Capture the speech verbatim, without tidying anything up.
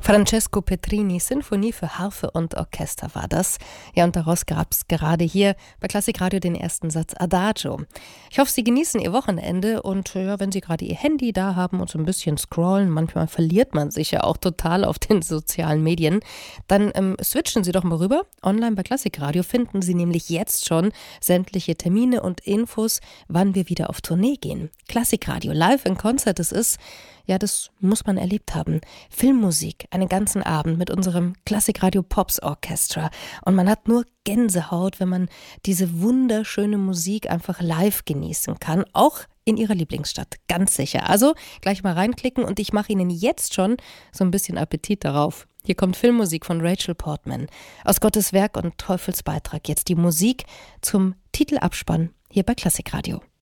Francesco Petrini, Sinfonie für Harfe und Orchester war das. Ja, und daraus gab es gerade hier bei Klassikradio den ersten Satz Adagio. Ich hoffe, Sie genießen Ihr Wochenende und ja, wenn Sie gerade Ihr Handy da haben und so ein bisschen scrollen, manchmal verliert man sich ja auch total auf den sozialen Medien, dann ähm, switchen Sie doch mal rüber. Online bei Klassikradio finden Sie nämlich jetzt schon sämtliche Termine und Infos, wann wir wieder auf Tournee gehen. Klassikradio live in Konzert, das ist, ja, das muss man erlebt haben. Filmmusik, einen ganzen Abend mit unserem Klassikradio Pops Orchestra. Und man hat nur Gänsehaut, wenn man diese wunderschöne Musik einfach live genießen kann. Auch in Ihrer Lieblingsstadt, ganz sicher. Also gleich mal reinklicken und ich mache Ihnen jetzt schon so ein bisschen Appetit darauf. Hier kommt Filmmusik von Rachel Portman. Aus Gottes Werk und Teufels Beitrag jetzt die Musik zum Titelabspann hier bei Klassikradio.